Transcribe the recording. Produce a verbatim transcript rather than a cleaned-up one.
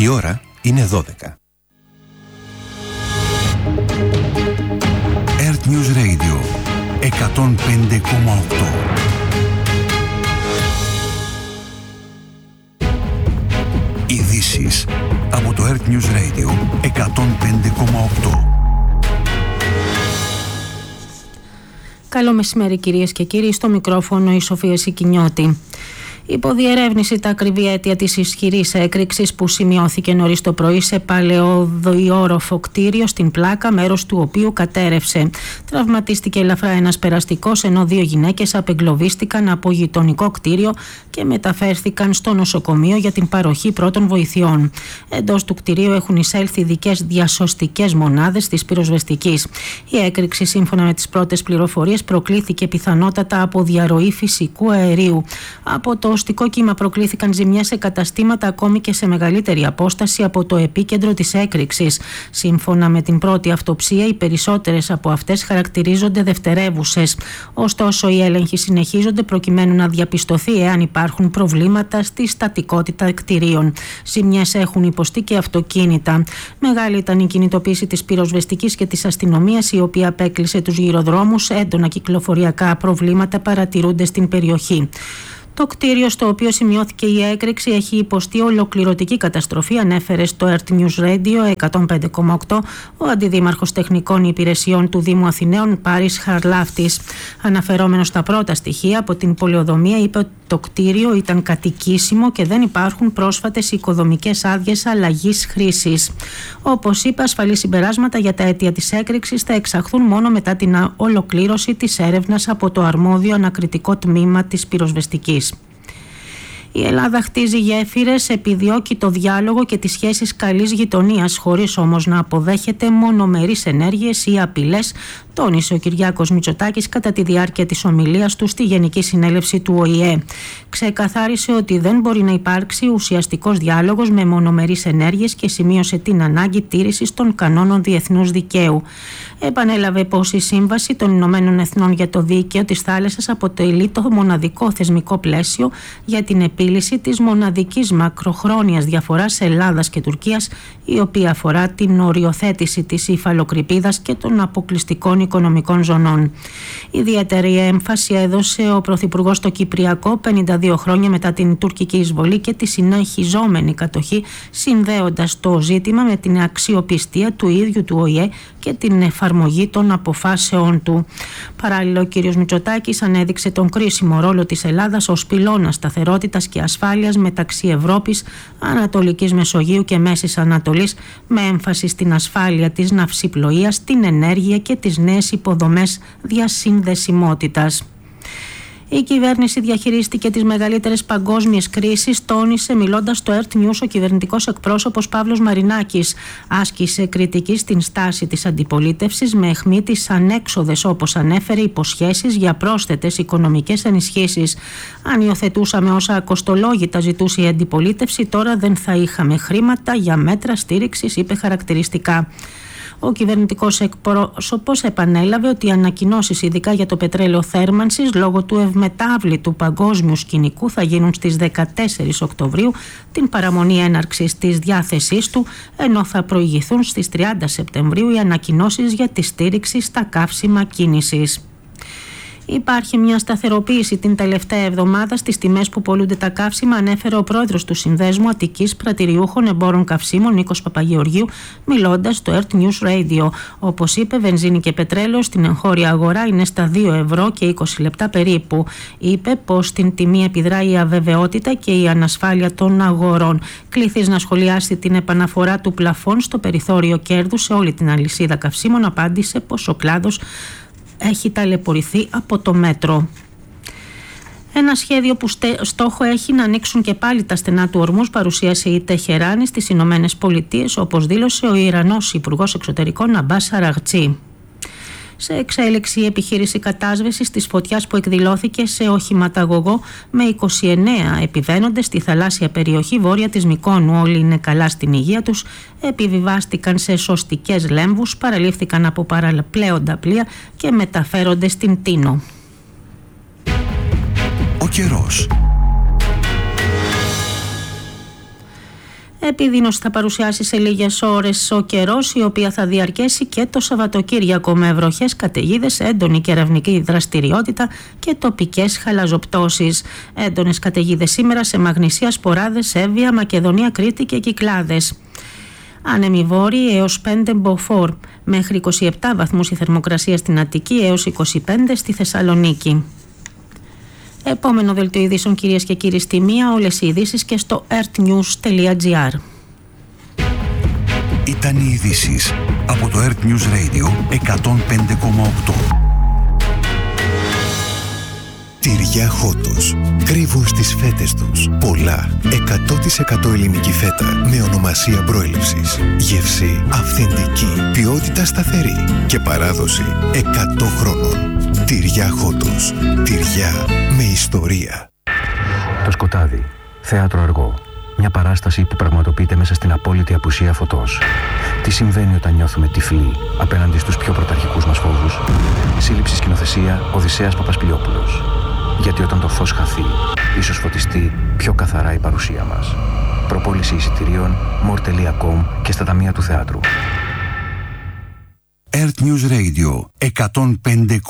Η ώρα είναι δώδεκα. Earth News Radio εκατόν πέντε κόμμα οκτώ. Ειδήσεις από το Earth News Radio εκατόν πέντε κόμμα οκτώ. Καλό μεσημέρι κυρίες και κύριοι, στο μικρόφωνο η Σοφία Σικινιώτη. Υποδιερεύνηση τα ακριβή αίτια της ισχυρής έκρηξης που σημειώθηκε νωρίς το πρωί σε παλαιοδιόροφο κτίριο στην Πλάκα, μέρος του οποίου κατέρευσε. Τραυματίστηκε ελαφρά ένας περαστικός, ενώ δύο γυναίκες απεγκλωβίστηκαν από γειτονικό κτίριο και μεταφέρθηκαν στο νοσοκομείο για την παροχή πρώτων βοηθειών. Εντός του κτιρίου έχουν εισέλθει ειδικές διασωστικές μονάδες της πυροσβεστικής. Η έκρηξη, σύμφωνα με τις πρώτες πληροφορίες, προκλήθηκε πιθανότατα από διαρροή φυσικού αερίου. Από το οστικό κύμα προκλήθηκαν ζημιές σε καταστήματα ακόμη και σε μεγαλύτερη απόσταση από το επίκεντρο της έκρηξης. Σύμφωνα με την πρώτη αυτοψία, οι περισσότερες από αυτές χαρακτηρίζονται δευτερεύουσες. Ωστόσο, οι έλεγχοι συνεχίζονται προκειμένου να διαπιστωθεί εάν υπάρχουν προβλήματα στη στατικότητα κτηρίων. Ζημιές έχουν υποστεί και αυτοκίνητα. Μεγάλη ήταν η κινητοποίηση της πυροσβεστικής και της αστυνομίας, η οποία απέκλεισε τους γυροδρόμους. Έντονα κυκλοφοριακά προβλήματα παρατηρούνται στην περιοχή. Το κτίριο στο οποίο σημειώθηκε η έκρηξη έχει υποστεί ολοκληρωτική καταστροφή, ανέφερε στο Earth News Radio εκατόν πέντε κόμμα οκτώ ο Αντιδήμαρχος Τεχνικών Υπηρεσιών του Δήμου Αθηναίων, Πάρης Χαρλάφτης. Αναφερόμενος στα πρώτα στοιχεία από την πολεοδομία, είπε ότι το κτίριο ήταν κατοικήσιμο και δεν υπάρχουν πρόσφατες οικοδομικές άδειες αλλαγής χρήσης. Όπως είπε, ασφαλή συμπεράσματα για τα αίτια της έκρηξης θα εξαχθούν μόνο μετά την ολοκλήρωση της έρευνας από το αρμόδιο ανακριτικό τμήμα της πυροσβεστικής. Η Ελλάδα χτίζει γέφυρες, επιδιώκει το διάλογο και τις σχέσεις καλής γειτονίας, χωρίς όμως να αποδέχεται μονομερείς ενέργειες ή απειλές, τόνισε ο Κυριάκος Μητσοτάκης κατά τη διάρκεια της ομιλίας του στη Γενική Συνέλευση του Ο Η Ε. Ξεκαθάρισε ότι δεν μπορεί να υπάρξει ουσιαστικός διάλογος με μονομερείς ενέργειες και σημείωσε την ανάγκη τήρησης των κανόνων διεθνούς δικαίου. Επανέλαβε πως η Σύμβαση των Ηνωμένων Εθνών για το Δίκαιο της Θάλασσας αποτελεί το μοναδικό θεσμικό πλαίσιο για την επίλυση της μοναδικής μακροχρόνιας διαφοράς Ελλάδας και Τουρκίας, η οποία αφορά την οριοθέτηση της υφαλοκρηπίδας και των αποκλειστικών οικονομικών ζωνών. Ιδιαίτερη έμφαση έδωσε ο Πρωθυπουργός στο Κυπριακό πενήντα δύο χρόνια μετά την τουρκική εισβολή και τη συνεχιζόμενη κατοχή, συνδέοντας το ζήτημα με την αξιοπιστία του ίδιου του Ο Η Ε και την εφαρμογή των αποφάσεών του. Παράλληλα, ο κ. Μητσοτάκης ανέδειξε τον κρίσιμο ρόλο της Ελλάδας ως πυλώνα σταθερότητας και ασφάλειας μεταξύ Ευρώπης, Ανατολικής Μεσογείου και Μέσης Ανατολής, με έμφαση στην ασφάλεια της ναυσιπλοείας, την ενέργεια και τις νέες υποδομές διασυνδεσιμότητας. Η κυβέρνηση διαχειρίστηκε τις μεγαλύτερες παγκόσμιες κρίσεις, τόνισε μιλώντας στο Earth News ο κυβερνητικός εκπρόσωπος Παύλος Μαρινάκης. Άσκησε κριτική στην στάση της αντιπολίτευσης με αιχμή τις ανέξοδες, όπως ανέφερε, υποσχέσεις για πρόσθετες οικονομικές ενισχύσεις. Αν υιοθετούσαμε όσα ακοστολόγητα ζητούσε η αντιπολίτευση, τώρα δεν θα είχαμε χρήματα για μέτρα στήριξης, είπε χαρακτηριστικά. Ο κυβερνητικός εκπρόσωπος επανέλαβε ότι οι ανακοινώσεις, ειδικά για το πετρέλαιο θέρμανσης, λόγω του ευμετάβλητου παγκόσμιου σκηνικού, θα γίνουν στις δεκατέσσερις Οκτωβρίου, την παραμονή έναρξης της διάθεσής του, ενώ θα προηγηθούν στις τριάντα Σεπτεμβρίου οι ανακοινώσεις για τη στήριξη στα καύσιμα κίνησης. Υπάρχει μια σταθεροποίηση την τελευταία εβδομάδα στις τιμές που πωλούνται τα καύσιμα, ανέφερε ο πρόεδρος του Συνδέσμου Αττικής Πρατηριούχων Εμπόρων Καυσίμων, Νίκος Παπαγεωργίου, μιλώντας στο Earth News Radio. Όπως είπε, βενζίνη και πετρέλαιο στην εγχώρια αγορά είναι στα δύο ευρώ και είκοσι λεπτά περίπου. Είπε πως στην τιμή επιδρά η αβεβαιότητα και η ανασφάλεια των αγορών. Κληθείς να σχολιάσει την επαναφορά του πλαφών στο περιθώριο κέρδου σε όλη την αλυσίδα καυσίμων, απάντησε πως ο κλάδος έχει ταλαιπωρηθεί από το μέτρο. Ένα σχέδιο που στόχο έχει να ανοίξουν και πάλι τα στενά του ορμούς παρουσίασε η Τεχεράνη στις Ηνωμένες Πολιτείες, όπως δήλωσε ο Ιρανός Υπουργός Εξωτερικών Αμπάς Αραγτσί. Σε εξέλιξη η επιχείρηση κατάσβεσης της φωτιάς που εκδηλώθηκε σε οχηματαγωγό με είκοσι εννέα επιβαίνοντες στη θαλάσσια περιοχή βόρεια της Μυκόνου. Όλοι είναι καλά στην υγεία τους, επιβιβάστηκαν σε σωστικές λέμβους, παραλήφθηκαν από παραπλέοντα πλοία και μεταφέρονται στην Τίνο. Ο καιρός. Επιδείνωση θα παρουσιάσει σε λίγες ώρες ο καιρός, η οποία θα διαρκέσει και το Σαββατοκύριακο με βροχές, καταιγίδες, έντονη κεραυνική δραστηριότητα και τοπικές χαλαζοπτώσεις. Έντονες καταιγίδες σήμερα σε Μαγνησία, Σποράδες, Εύβοια, Μακεδονία, Κρήτη και Κυκλάδες. Άνεμοι βόρειοι έως πέντε μποφόρ, μέχρι είκοσι επτά βαθμούς η θερμοκρασία στην Αττική, έως είκοσι πέντε στη Θεσσαλονίκη. Επόμενο δελτίο ειδήσεων, κυρίες και κύριοι, στη μία, όλες οι ειδήσεις και στο ertnews τελεία gr. Ήταν οι ειδήσεις από το Earth News Radio εκατόν πέντε κόμμα οκτώ. Τυριά Χότος. Κρύβουν στις φέτες τους πολλά εκατό τοις εκατό ελληνική φέτα με ονομασία προέλευσης. Γεύση αυθεντική, ποιότητα σταθερή και παράδοση εκατό χρόνων. Τυριά Χότος. Τυριά με ιστορία. Το σκοτάδι. Θέατρο αργό. Μια παράσταση που πραγματοποιείται μέσα στην απόλυτη απουσία φωτός. Τι συμβαίνει όταν νιώθουμε τυφλοί απέναντι στους πιο πρωταρχικούς μας φόβους? Σύλληψη σκηνοθεσία Οδυσσέας Παπασπηλιόπουλος. Γιατί όταν το φως χαθεί, ίσως φωτιστεί πιο καθαρά η παρουσία μας. Προπόληση εισιτηρίων μορ τελεία κομ και στα ταμεία του θεάτρου. Earth News Radio εκατόν πέντε κόμμα οκτώ.